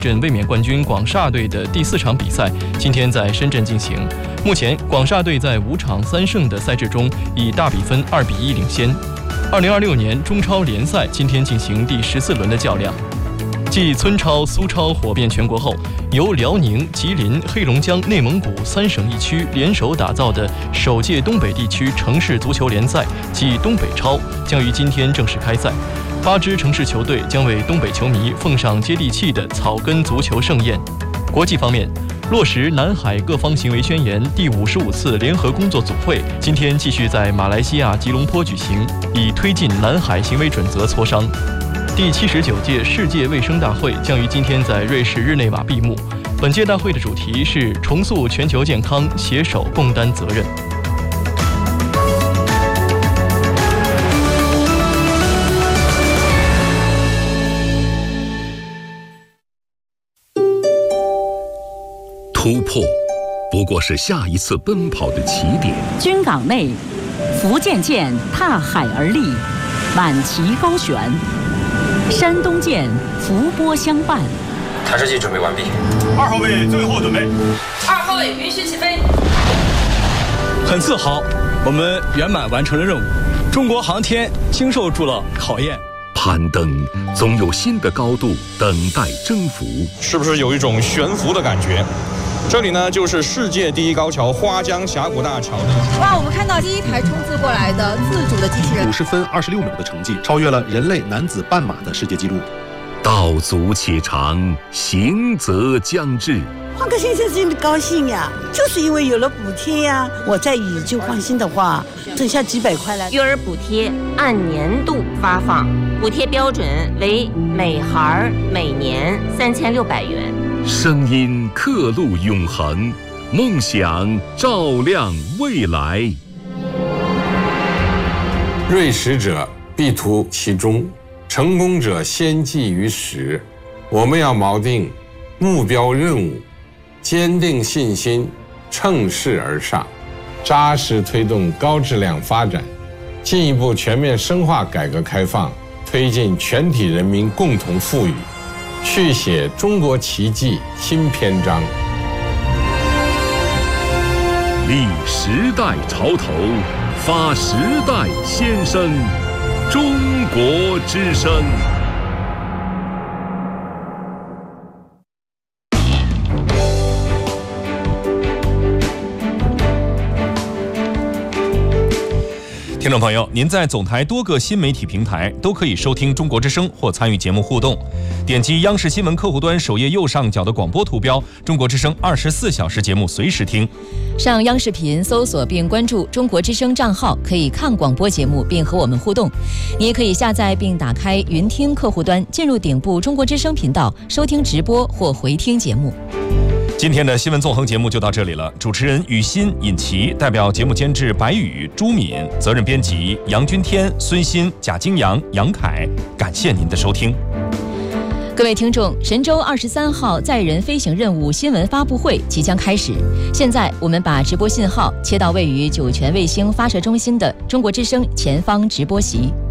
镇卫冕冠军广厦队的第4场比赛今天在深圳进行。目前，广厦队在5场3胜的赛制中，以大比分2比1领先。2026年中超联赛今天进行第14轮的较量。继村超、苏超火遍全国后，由辽宁、吉林、黑龙江、内蒙古3省1区联手打造的首届东北地区城市足球联赛暨东北超将于今天正式开赛。8支城市球队将为东北球迷奉上接地气的草根足球盛宴。国际方面，落实南海各方行为宣言第55次联合工作组会今天继续在马来西亚吉隆坡举行，以推进南海行为准则磋商。第79届世界卫生大会将于今天在瑞士日内瓦闭幕。本届大会的主题是重塑全球健康，携手共担责任。 突破不过是下一次奔跑的起点。 军港内，福建舰踏海而立，满旗高悬；山东舰伏波相伴。 探视器准备完毕。 2号位最后准备。 2号位允许起飞。 很自豪，我们圆满完成了任务。中国航天经受住了考验。 攀登总有新的高度等待征服。 是不是有一种悬浮的感觉？这里呢，就是世界第一高桥花江峡谷大桥的。 哇，我们看到第一台冲刺过来的自主的机器人 ，50分26秒的成绩，超越了人类男子半马的世界纪录。 道阻且长，行则将至。 换个先生真的高兴呀，就是因为有了补贴呀。我在以就放心的话，剩下几百块了。 育儿补贴按年度发放，补贴标准为每孩每年3600元。 声音刻录永恒，梦想照亮未来。 锐识者必图其中，成功者先记于始。我们要锚定目标任务，坚定信心，乘势而上，扎实推动高质量发展，进一步全面深化改革开放，推进全体人民共同富裕，续写中国奇迹新篇章。 立时代潮头，发时代先声，中国之声。 听众朋友，您在总台多个新媒体平台都可以收听中国之声或参与节目互动。点击央视新闻客户端首页右上角的广播图标，中国之声24小时节目随时听。 上央视频搜索并关注中国之声账号，可以看广播节目并和我们互动。你也可以下载并打开云听客户端，进入顶部中国之声频道，收听直播或回听节目。 今天的新闻纵横节目就到这里了。主持人雨欣、尹琪，代表节目监制白宇、朱敏，责任编辑杨君天、孙鑫、贾金阳、杨凯，感谢您的收听。 各位听众，神舟23号载人飞行任务新闻发布会即将开始。现在我们把直播信号切到位于酒泉卫星发射中心的中国之声前方直播席。